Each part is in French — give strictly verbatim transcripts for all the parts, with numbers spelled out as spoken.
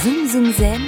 Zoom Zoom Zen,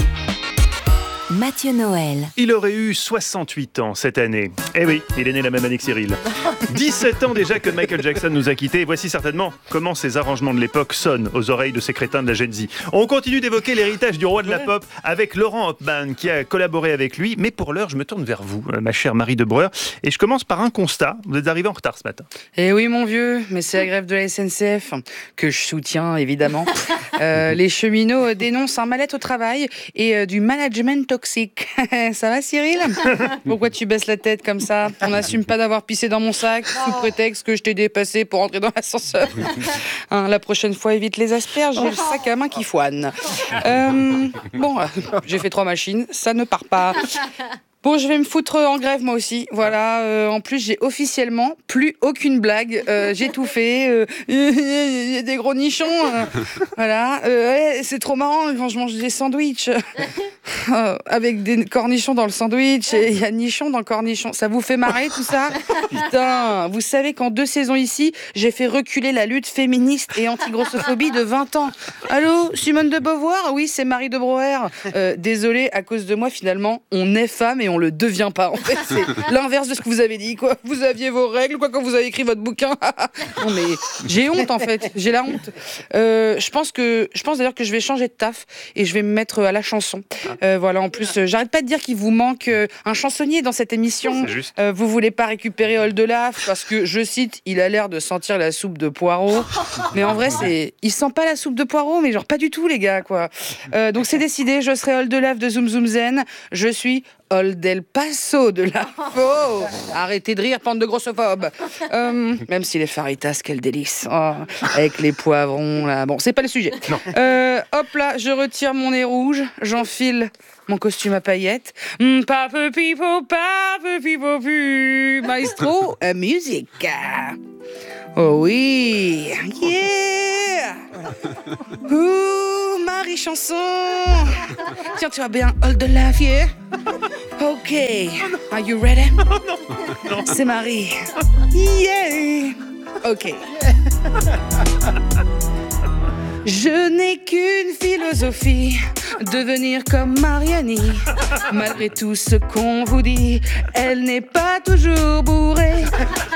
Mathieu Noël. Il aurait eu soixante-huit ans cette année. Eh oui, il est né la même année que Cyril. dix-sept ans déjà que Michael Jackson nous a quittés. Voici certainement comment ces arrangements de l'époque sonnent aux oreilles de ces crétins de la Gen Z. On continue d'évoquer l'héritage du roi de la pop avec Laurent Hopman qui a collaboré avec lui. Mais pour l'heure, je me tourne vers vous, ma chère Marie de Breuer. Et je commence par un constat. Vous êtes arrivé en retard ce matin. Eh oui, mon vieux, mais c'est la grève de la S N C F que je soutiens, évidemment. Euh, les cheminots dénoncent un mal-être au travail et euh, du management toxique. Ça va, Cyril? Pourquoi tu baisses la tête comme ça? On n'assume pas d'avoir pissé dans mon sac sous prétexte que je t'ai dépassé pour entrer dans l'ascenseur. Hein, la prochaine fois, évite les asperges, j'ai le sac à main qui foine. Euh, bon, euh, j'ai fait trois machines, ça ne part pas. Bon, je vais me foutre en grève moi aussi. Voilà. Euh, en plus, j'ai officiellement plus aucune blague. Euh, j'ai tout fait. Euh, Il y a des gros nichons. Euh, voilà. Euh, ouais, c'est trop marrant quand je mange des sandwichs euh, avec des cornichons dans le sandwich. Et il y a nichons dans le cornichon. Ça vous fait marrer tout ça? Putain. Vous savez qu'en deux saisons ici, j'ai fait reculer la lutte féministe et anti-grossophobie de vingt ans. Allô, Simone de Beauvoir? Oui, c'est Marie de Breuer. Euh, désolée, à cause de moi, finalement, on est femme et on le devient pas. En fait, c'est l'inverse de ce que vous avez dit, quoi. Vous aviez vos règles, quoi, quand vous avez écrit votre bouquin. Non, mais j'ai honte, en fait. J'ai la honte. Euh, je pense que, je pense d'ailleurs que je vais changer de taf et je vais me mettre à la chanson. Euh, voilà, en plus, euh, j'arrête pas de dire qu'il vous manque euh, un chansonnier dans cette émission. C'est juste. Euh, vous voulez pas récupérer Oldelaf parce que, je cite, il a l'air de sentir la soupe de poireaux. Mais en vrai, c'est, il sent pas la soupe de poireaux, mais genre pas du tout, les gars, quoi. Euh, donc c'est décidé, je serai Oldelaf de Zoom Zoom Zen. Je suis Old-El Paso de la faux. Arrêtez de rire, bande de grossophobes. Euh, même si les faritas, quel délice. Oh, avec les poivrons, là. Bon, c'est pas le sujet. Euh, hop là, je retire mon nez rouge, j'enfile mon costume à paillettes. Mm, pape pipo, pape pipo, pu. Maestro, euh, musique. Oh oui, yeah. Ouh, Marie chanson. Tiens, tu vas bien, Oldelaf, yeah. Ok, are you ready? C'est Marie. Yeah. Ok. Je n'ai qu'une philosophie, devenir comme Mariani. Malgré tout ce qu'on vous dit, elle n'est pas toujours bourrée.